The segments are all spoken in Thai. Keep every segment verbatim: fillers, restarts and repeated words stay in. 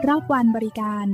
รอบวันบริการ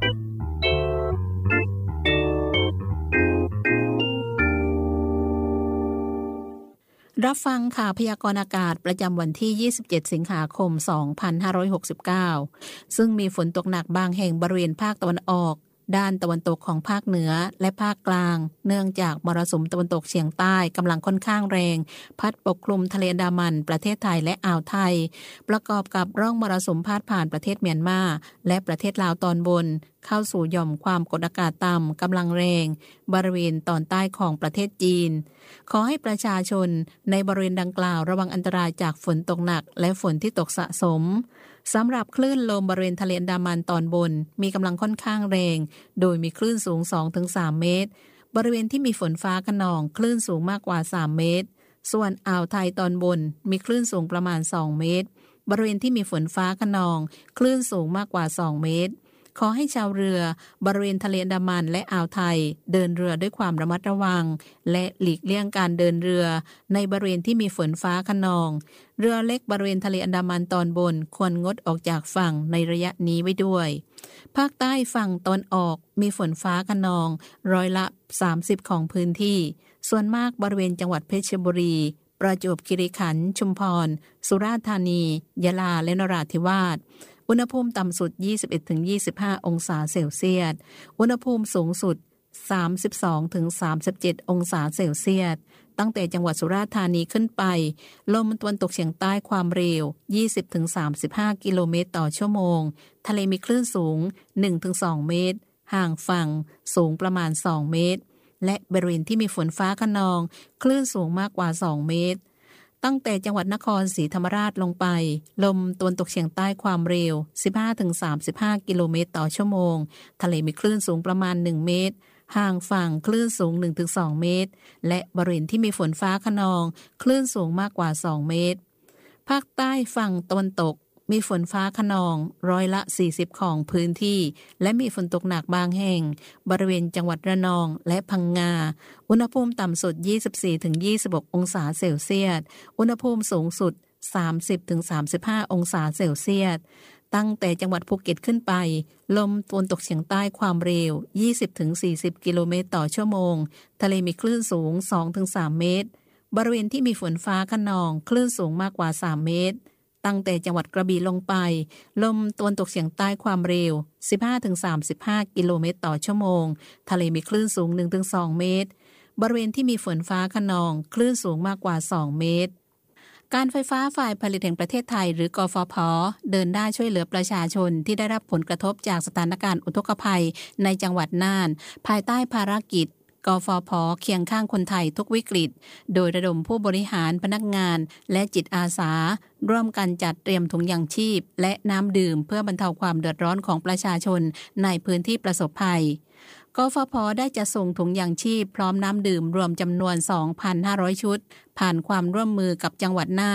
รับฟังข่าวพยากรณ์อากาศประจำวันที่ยี่สิบเจ็ดสิงหาคมสองพันห้าร้อยหกสิบเก้าซึ่งมีฝนตกหนักบางแห่งบริเวณภาคตะวันออกด้านตะวันตกของภาคเหนือและภาคกลางเนื่องจากมรสุมตะวันตกเฉียงใต้กำลังค่อนข้างแรงพัดปกคลุมทะเลอันดามันประเทศไทยและอ่าวไทยประกอบกับร่องมรสุมพาดผ่านประเทศเมียนมาและประเทศลาวตอนบนเข้าสู่หย่อมความกดอากาศต่ำกำลังแรงบริเวณตอนใต้ของประเทศจีนขอให้ประชาชนในบริเวณดังกล่าวระวังอันตรายจากฝนตกหนักและฝนที่ตกสะสมสำหรับคลื่นลมบริเวณทะเลอันดามันตอนบนมีกำลังค่อนข้างแรงโดยมีคลื่นสูง สองถึงสาม เมตรบริเวณที่มีฝนฟ้าคะนองคลื่นสูงมากกว่าสามเมตรส่วนอ่าวไทยตอนบนมีคลื่นสูงประมาณสองเมตรบริเวณที่มีฝนฟ้าคะนองคลื่นสูงมากกว่าสองเมตรขอให้ชาวเรือบริเวณทะเลอันดามันและอ่าวไทยเดินเรือด้วยความระมัดระวังและหลีกเลี่ยงการเดินเรือในบริเวณที่มีฝนฟ้าคะนองเรือเล็กบริเวณทะเลอันดามันตอนบนควรงดออกจากฝั่งในระยะนี้ไว้ด้วยภาคใต้ฝั่งตอนออกมีฝนฟ้าคะนองร้อยละสามสิบของพื้นที่ส่วนมากบริเวณจังหวัดเพชรบุรีประจวบคีรีขันธ์ชุมพรสุราษฎร์ธานียะลาและนราธิวาสอุณหภูมิต่ำสุด ยี่สิบเอ็ดถึงยี่สิบห้า องศาเซลเซียสอุณหภูมิสูงสุด สามสิบสองถึงสามสิบเจ็ด องศาเซลเซียสตั้งแต่จังหวัดสุราษฎร์ธานีขึ้นไปลมตะวันตกเฉียงใต้ความเร็ว ยี่สิบถึงสามสิบห้า กิโลเมตรต่อชั่วโมงทะเลมีคลื่นสูง หนึ่งถึงสอง เมตรห่างฝั่งสูงประมาณสองเมตรและบริเวณที่มีฝนฟ้าคะนองคลื่นสูงมากกว่าสองเมตรตั้งแต่จังหวัดนครศรีธรรมราชลงไปลมตะวันตกเฉียงใต้ความเร็ว สิบห้าถึงสามสิบห้า กิโลเมตรต่อชั่วโมงทะเลมีคลื่นสูงประมาณหนึ่งเมตรห่างฝั่งคลื่นสูง หนึ่งถึงสอง เมตรและบริเวณที่มีฝนฟ้าคะนองคลื่นสูงมากกว่าสองเมตรภาคใต้ฝั่งตะวันตกมีฝนฟ้าคะนองร้อยละสี่สิบของพื้นที่และมีฝนตกหนักบางแห่งบริเวณจังหวัดระนองและพังงาอุณหภูมิต่ำสุด ยี่สิบสี่ถึงยี่สิบหก องศาเซลเซียสอุณหภูมิสูงสุด สามสิบถึงสามสิบห้า องศาเซลเซียสตั้งแต่จังหวัดภูเก็ตขึ้นไปลมตะวันตกเฉียงใต้ความเร็ว ยี่สิบถึงสี่สิบ กิโลเมตรต่อชั่วโมงทะเลมีคลื่นสูง สองถึงสาม เมตรบริเวณที่มีฝนฟ้าคะนองคลื่นสูงมากกว่าสามเมตรตั้งแต่จังหวัดกระบี่ลงไปลมตะวันตกเฉียงใต้ความเร็ว สิบห้าถึงสามสิบห้า กิโลเมตรต่อชั่วโมงทะเลมีคลื่นสูง หนึ่งถึงสอง เมตรบริเวณที่มีฝนฟ้าคะนองคลื่นสูงมากกว่าสองเมตรการไฟฟ้าฝ่ายผลิตแห่งประเทศไทยหรือกฟผ.เดินหน้าช่วยเหลือประชาชนที่ได้รับผลกระทบจากสถานการณ์อุทกภัยในจังหวัดน่านภายใต้ภารกิจกฟผ.เคียงข้างคนไทยทุกวิกฤตโดยระดมผู้บริหารพนักงานและจิตอาสาร่วมกันจัดเตรียมถุงยางชีพและน้ำดื่มเพื่อบรรเทาความเดือดร้อนของประชาชนในพื้นที่ประสบภัยกฟผ.ได้จะส่งถุงยางชีพพร้อมน้ำดื่มรวมจำนวน สองพันห้าร้อย ชุดผ่านความร่วมมือกับจังหวัดน่าน